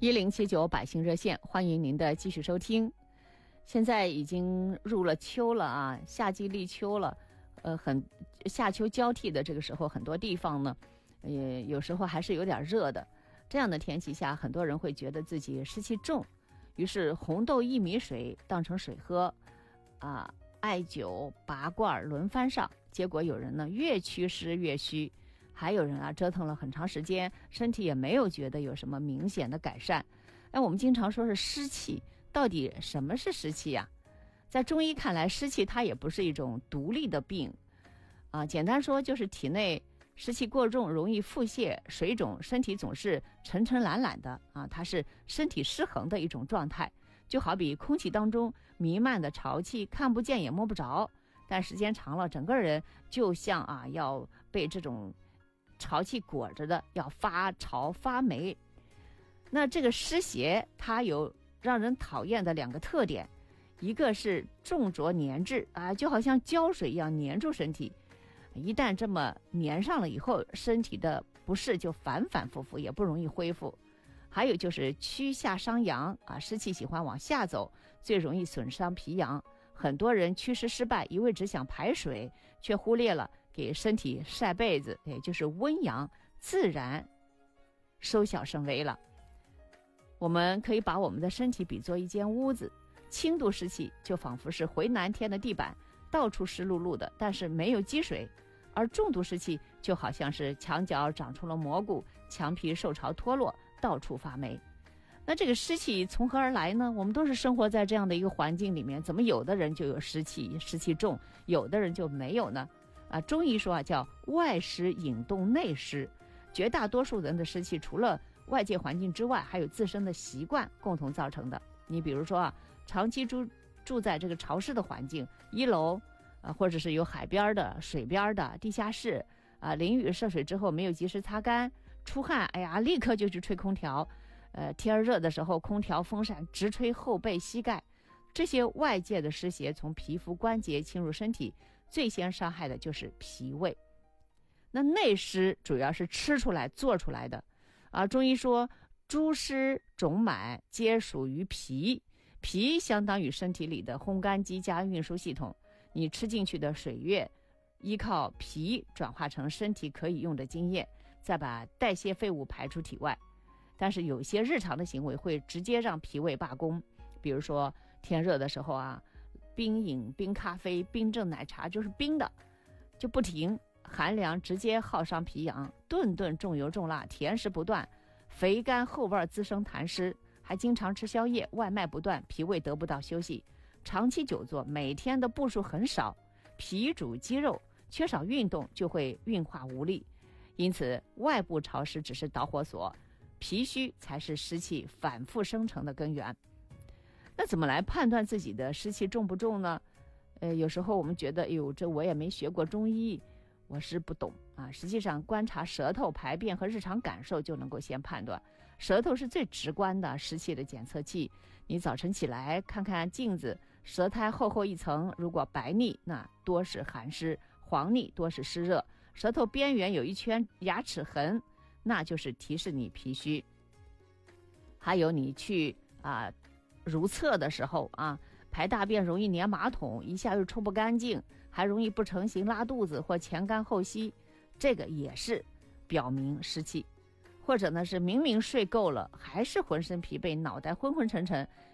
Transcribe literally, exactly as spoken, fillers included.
一零七九百姓热线，欢迎您的继续收听。现在已经入了秋了啊，夏季立秋了，呃，很夏秋交替的这个时候，很多地方呢，也有时候还是有点热的。这样的天气下，很多人会觉得自己湿气重，于是红豆薏米水当成水喝，啊，艾灸、拔罐轮番上，结果有人呢越祛湿越虚。还有人啊，折腾了很长时间，身体也没有觉得有什么明显的改善。哎，我们经常说是湿气，到底什么是湿气呀？在中医看来，湿气它也不是一种独立的病，啊，简单说就是体内湿气过重，容易腹泻、水肿，身体总是沉沉懒懒的啊，它是身体失衡的一种状态。就好比空气当中弥漫的潮气，看不见也摸不着，但时间长了，整个人就像啊要被这种潮气裹着的，要发潮发霉。那这个湿邪它有让人讨厌的两个特点，一个是重浊粘滞啊，就好像胶水一样粘住身体，一旦这么粘上了以后，身体的不适就反反复复，也不容易恢复。还有就是趋下伤阳啊，湿气喜欢往下走，最容易损伤脾阳。很多人祛湿失败，一味只想排水，却忽略了给身体晒被子，也就是温阳，自然收小生威了。我们可以把我们的身体比作一间屋子，轻度湿气就仿佛是回南天的地板，到处湿漉漉的，但是没有积水；而重度湿气就好像是墙角长出了蘑菇，墙皮受潮脱落，到处发霉。那这个湿气从何而来呢？我们都是生活在这样的一个环境里面，怎么有的人就有湿气，湿气重，有的人就没有呢？啊，中医说啊，叫外湿引动内湿，绝大多数人的湿气除了外界环境之外，还有自身的习惯共同造成的。你比如说啊，长期住住在这个潮湿的环境，一楼啊，或者是有海边的、水边的、地下室啊，淋雨涉水之后没有及时擦干，出汗，哎呀，立刻就去吹空调。呃，天热的时候，空调、风扇直吹后背、膝盖，这些外界的湿邪从皮肤、关节侵入身体，最先伤害的就是脾胃。那内湿主要是吃出来、做出来的，啊，中医说诸湿肿满皆属于脾，脾相当于身体里的烘干机加运输系统，你吃进去的水液，依靠脾转化成身体可以用的津液，再把代谢废物排出体外。但是有些日常的行为会直接让脾胃罢工，比如说天热的时候啊，冰饮、冰咖啡、冰镇奶茶就是冰的就不停，寒凉直接耗伤脾阳，顿顿重油重辣，甜食不断，肥甘厚味滋生痰湿，还经常吃宵夜，外卖不断，脾胃得不到休息，长期久坐，每天的步数很少，脾主肌肉，缺少运动就会运化无力，因此外部潮湿只是导火索，脾虚才是湿气反复生成的根源。那怎么来判断自己的湿气重不重呢？呃，有时候我们觉得，哎呦，这我也没学过中医，我是不懂啊。实际上，观察舌头排便和日常感受就能够先判断。舌头是最直观的湿气的检测器。你早晨起来看看镜子，舌苔厚厚一层，如果白腻，那多是寒湿；黄腻多是湿热。舌头边缘有一圈牙齿痕，那就是提示你脾虚。还有你去啊如厕的时候啊，排大便容易粘马桶，一下又抽不干净，还容易不成形拉肚子或前干后稀，这个也是表明湿气。或者呢是明明睡够了，还是浑身疲惫，脑袋昏昏沉沉，